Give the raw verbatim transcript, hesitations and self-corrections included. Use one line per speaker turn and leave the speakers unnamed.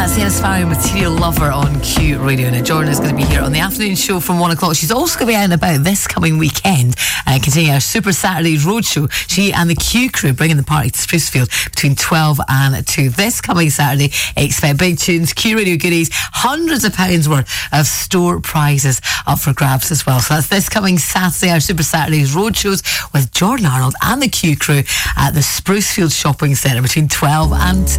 That's Sarah Sparrow, Material Lover on Q Radio. Now, Jordan is going to be here on the afternoon show from one o'clock. She's also going to be out and about this coming weekend, uh, continuing our Super Saturday Roadshow. She and the Q crew bringing the party to Sprucefield between twelve and two. This coming Saturday, expect big tunes, Q Radio goodies, hundreds of pounds worth of store prizes up for grabs as well. So that's this coming Saturday, our Super Saturday Roadshows with Jordan Arnold and the Q crew at the Sprucefield Shopping Centre between twelve and two.